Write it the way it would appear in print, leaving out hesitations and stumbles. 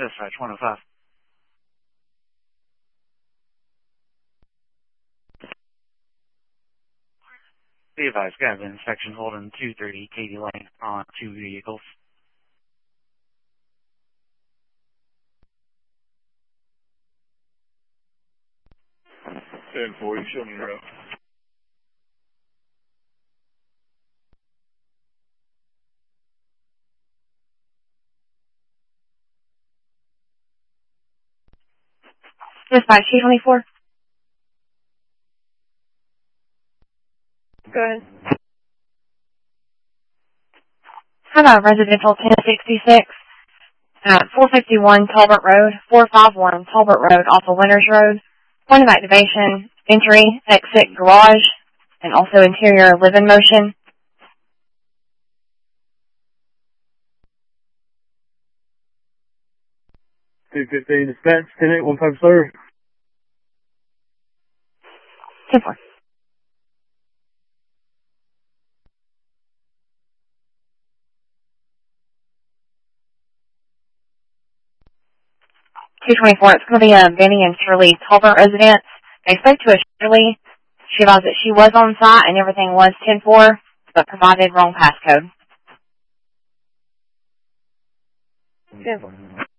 Dispatch 105. Be advised, got an inspection holding 230 Katy Lane on 2 vehicles. 10-4, show me route. Dispatch 224. Go ahead. Hello, residential 1066 at 451 Talbot Road, 451 Talbot Road off of Winters Road. Point of activation, entry, exit, garage, and also interior live-in motion. 215 dispatch, 10-8, 15 sir. 10-4. It's going to be a Benny and Shirley Talbot residence. They spoke to a Shirley. She advised that she was on site and everything was 10-4, but provided wrong passcode. 10-4.